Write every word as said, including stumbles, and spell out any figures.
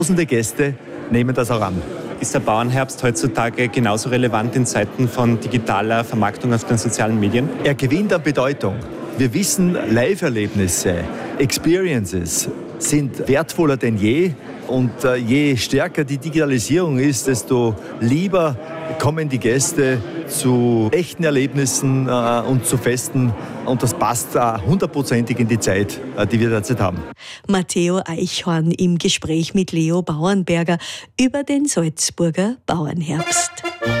Tausende Gäste nehmen das auch an. Ist der Bauernherbst heutzutage genauso relevant in Zeiten von digitaler Vermarktung auf den sozialen Medien? Er gewinnt an Bedeutung. Wir wissen, Live-Erlebnisse, Experiences sind wertvoller denn je. Und äh, je stärker die Digitalisierung ist, desto lieber kommen die Gäste zu echten Erlebnissen äh, und zu Festen. Und das passt hundertprozentig äh, in die Zeit, äh, die wir derzeit haben. Matteo Eichhorn im Gespräch mit Leo Bauernberger über den Salzburger Bauernherbst.